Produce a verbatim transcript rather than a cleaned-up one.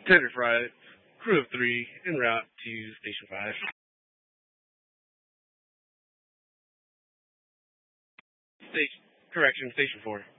Tender Fry, crew of three, en route to Station five. Station, correction, Station four.